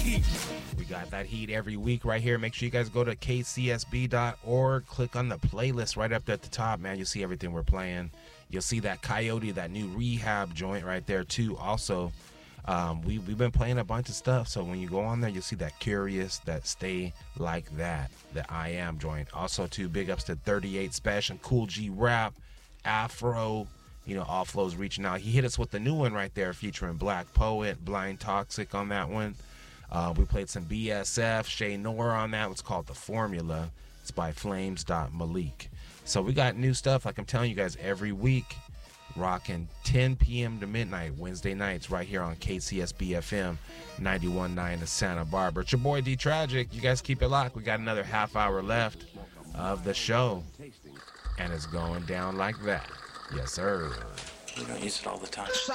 heat. We got that heat every week right here. Make sure you guys go to kcsb.org. Click on the playlist right up at the top, man. You'll see everything we're playing. You'll see that Coyote, that new Rehab joint right there, too. Also, we've been playing a bunch of stuff. So when you go on there, you'll see that Curious, that Stay Like That, the I Am joint. Also, too, big ups to 38 Special, Cool G Rap, Afro. All flows reaching out. He hit us with the new one right there featuring Black Poet, Blind Toxic on that one. We played some BSF, Shay Noor on that. It's called The Formula. It's by Flames.Malik. So we got new stuff, like I'm telling you guys, every week. Rocking 10 p.m. to midnight, Wednesday nights, right here on KCSB FM 91.9 in Santa Barbara. It's your boy D Tragic. You guys keep it locked. We got another half hour left of the show. And it's going down like that. Yes, sir. You don't use it all the time.